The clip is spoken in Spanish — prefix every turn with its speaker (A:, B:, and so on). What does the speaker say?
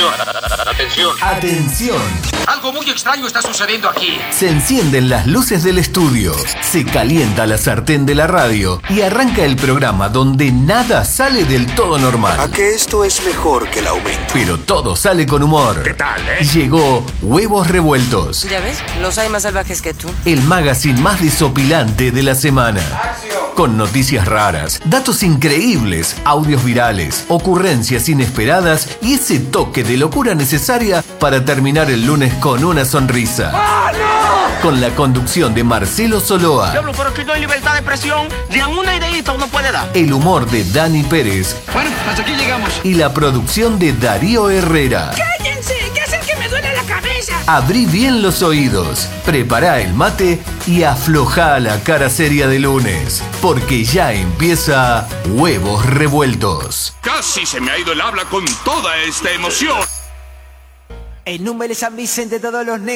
A: Atención, atención.
B: Atención.
A: Algo muy extraño está sucediendo aquí.
B: Se encienden las luces del estudio, se calienta la sartén de la radio y arranca el programa donde nada sale del todo normal.
C: ¿A que esto es mejor que el aumento?
B: Pero todo sale con humor.
A: ¿Qué tal,
B: Llegó Huevos Revueltos.
D: Ya ves, los hay más salvajes que tú.
B: El magazine más desopilante de la semana. Con noticias raras, datos increíbles, audios virales, ocurrencias inesperadas y ese toque de locura necesaria para terminar el lunes con una sonrisa.
A: ¡Ah, no!
B: Con la conducción de Marcelo Soloa.
E: Diablo, pero que no hay libertad de expresión. Ni a una ideita uno puede dar.
B: El humor de Dani Pérez.
E: Bueno, hasta aquí llegamos.
B: Y la producción de Darío Herrera.
F: ¡Cállense! ¡Que hacen que me duele la cabeza!
B: Abrí bien los oídos, prepará el mate y aflojá la cara seria de lunes. Porque ya empieza Huevos Revueltos.
G: Casi se me ha ido el habla con toda esta emoción.
H: El número de San Vicente, todos los